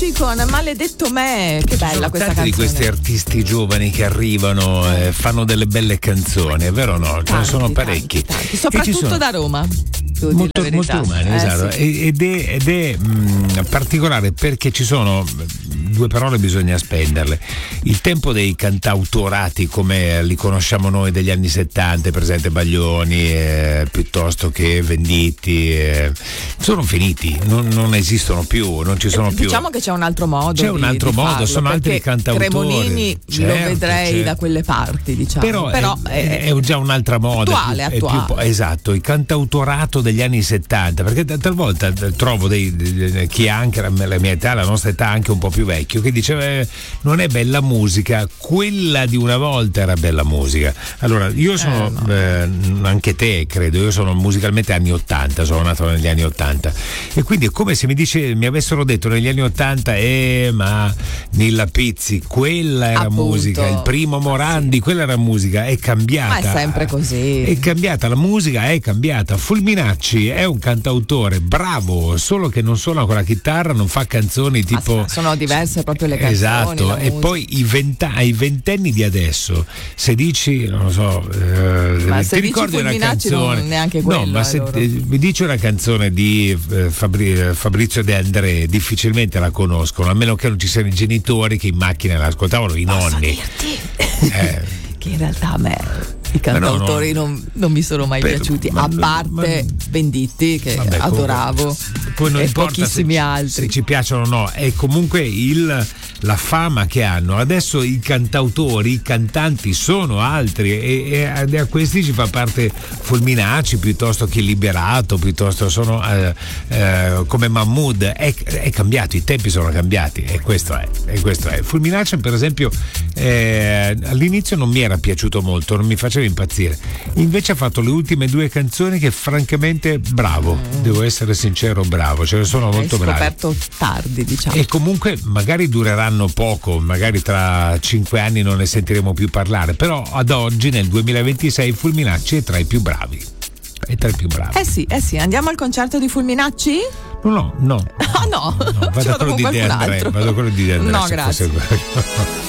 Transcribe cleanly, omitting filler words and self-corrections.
Fulminacci con Maledetto me, che bella questa canzone. Di questi artisti giovani che arrivano fanno delle belle canzoni, è vero o no? Ce ne sono parecchi. Tanti. Soprattutto da Roma. Molto umani, esatto. Sì. Ed è particolare perché ci sono due parole, bisogna spenderle. Il tempo dei cantautorati come li conosciamo noi degli anni 70, presente Baglioni, piuttosto che Venditti, sono finiti, non esistono più, non ci sono più. Diciamo che c'è un altro modo. C'è un altro modo, farlo, sono altri cantautori. Cremonini lo vedrei da quelle parti, diciamo. Però è già un'altra moda. Attuale. Esatto, il cantautorato degli anni 70, perché talvolta trovo chi ha anche la mia età, la nostra età, anche un po' più vecchio, che dice non è bella musica, quella di una volta era bella musica. Allora io sono anche te credo, io sono musicalmente anni 80, sono nato negli anni 80 e quindi è come se mi avessero detto negli anni 80 ma Nilla Pizzi, quella era musica, il primo Morandi, quella era musica, è cambiata. Ma è sempre così, è cambiata, la musica è cambiata. Fulminacci è un cantautore bravo, solo che non suona con la chitarra, non fa canzoni tipo, sono diverse proprio le canzoni. Esatto, e poi ai ventenni di adesso, se dici, non lo so, ma ti ricordi una canzone? Non neanche quello, no, ma se mi dici una canzone di Fabrizio De André, difficilmente la conoscono, a meno che non ci siano i genitori che in macchina l'ascoltavano, i nonni. Che in realtà a me i cantautori non mi sono mai piaciuti, a parte Venditti che adoravo, poi non e importa pochissimi altri. Se ci piacciono o no, è comunque la fama che hanno. Adesso i cantautori, i cantanti sono altri e a questi ci fa parte Fulminacci piuttosto che Liberato, piuttosto sono come Mahmood. È cambiato, i tempi sono cambiati e questo è. Fulminacci per esempio all'inizio non mi era piaciuto molto, non mi faceva impazzire, invece ha fatto le ultime due canzoni che francamente bravo, devo essere sincero, bravo, ce ne sono molto bravi. Hai scoperto tardi, diciamo, e comunque magari dureranno poco, magari tra 5 anni non ne sentiremo più parlare, però ad oggi nel 2026 Fulminacci è tra i più bravi. Sì, andiamo al concerto di Fulminacci? No. Ah no, vado con quello di De André. No, grazie.